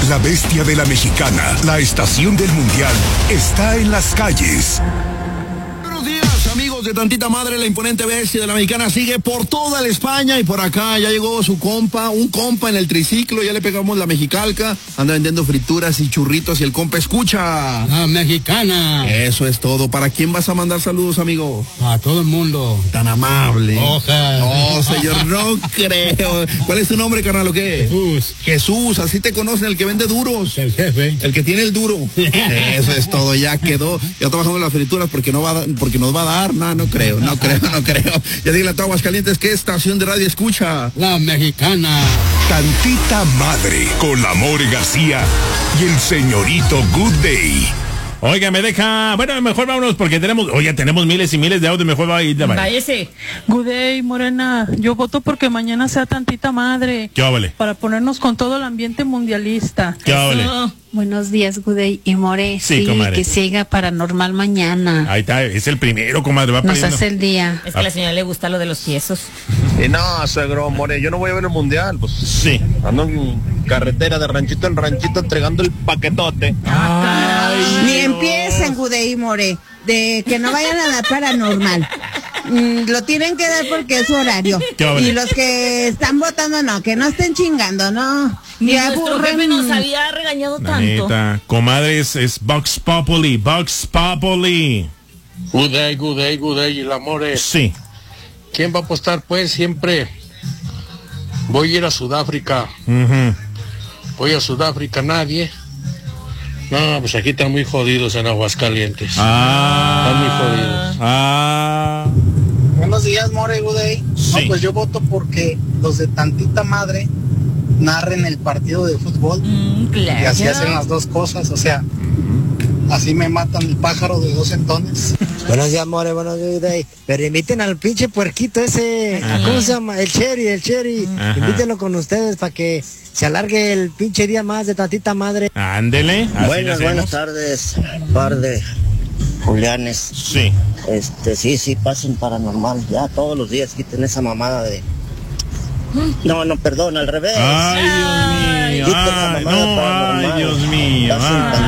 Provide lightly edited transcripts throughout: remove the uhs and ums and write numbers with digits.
La bestia de la mexicana, la estación del mundial, está en las calles. Buenos días, amigos de Tantita Madre. La imponente bestia de la mexicana sigue por toda la España y por acá ya llegó su compa, un compa en el triciclo, ya le pegamos la mexicalca, anda vendiendo frituras y churritos y el compa escucha. La mexicana. Eso es todo. ¿Para quién vas a mandar saludos, amigo? A todo el mundo. Tan amable. Ojalá. No, señor, no creo. ¿Cuál es tu nombre, carnal, o qué? Jesús. Jesús, así te conocen, el que vende duros. El jefe. El que tiene el duro. Eso es todo, ya quedó. Ya trabajando en las frituras porque nos va a dar. No creo. Ya dile a tu Aguascalientes, ¿qué estación de radio escucha? La mexicana. Tantita Madre, con la More García y el señorito Good Day. Oiga, me deja... Bueno, mejor vámonos porque tenemos miles y miles de audios. Mejor va a ir de manera. Váyese. Good day, Morena. Yo voto porque mañana sea Tantita Madre. ¿Qué óvole? Para ponernos con todo el ambiente mundialista. ¿Qué óvole? Buenos días, Gudey y More. Sí, comadre. Que siga Paranormal mañana. Ahí está, es el primero, comadre. Va Nos pariendo. hace el día. Es que a la señora le gusta lo de los tiesos. Y no, suegro, More, yo no voy a ver el mundial, pues. Sí. Ando en carretera de ranchito en ranchito entregando el paquetote. Ni empiecen, Gudey y More, de que no vayan a dar Paranormal. Lo tienen que dar porque es su horario. Y los que están votando, no, que no estén chingando, no. Ni nuestro jefe nos había regañado tanto. Neta, comadre, es Vox Populi. Gudey, el More. Sí. ¿Quién va a apostar? Pues siempre voy a ir a Sudáfrica. Voy a Sudáfrica, nadie. No, pues aquí están muy jodidos en Aguascalientes. Están muy jodidos. Buenos días, More, Gudey. Sí. No, pues yo voto porque los de Tantita Madre narren el partido de fútbol. Claro. Y así hacen las dos cosas, o sea, así me matan el pájaro de dos entones. Buenos días, More, buenos días, Gudey. Pero inviten al pinche puerquito ese, ¿cómo se llama? El Cherry. Invítenlo con ustedes para que se alargue el pinche día más de Tantita Madre. Ándele. Buenas tardes, par de Julianes. Sí. Sí, pasen Paranormal. Ya todos los días quiten esa mamada de... No, perdón, al revés. Ay, Dios mío. Ay, Dios mío.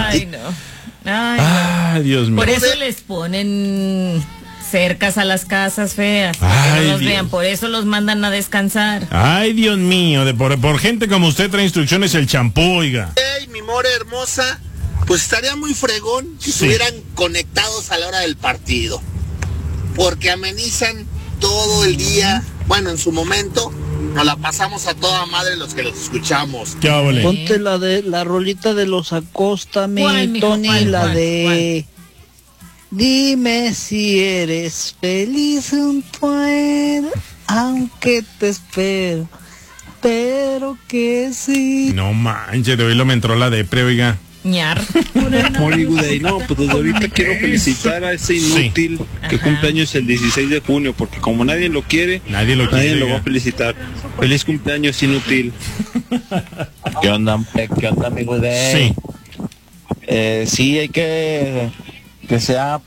Ay, Dios mío. Por eso les ponen cercas a las casas feas. Ay, que no los Dios. vean, por eso los mandan a descansar. Ay, Dios mío. Por gente como usted trae instrucciones el champú, oiga. Hey, mi More hermosa, pues estaría muy fregón si estuvieran conectados a la hora del partido. Porque amenizan todo el día. Bueno, en su momento nos la pasamos a toda madre los que los escuchamos. ¿Qué óvole? Ponte la rolita de los Acóstame, ¿Cuál, mijo? Tony, ¿Cuál? Dime si eres feliz junto a él, aunque te espero, pero que sí. No manches, de hoy me entró la depre, oiga. Ñar. More, Gudey, no, pues desde ahorita quiero felicitar a ese inútil que cumple años el 16 de junio, porque como nadie lo quiere, nadie lo va a felicitar. Feliz cumpleaños, inútil. ¿Qué onda, mi Gudey? Sí. Sí, hay que sea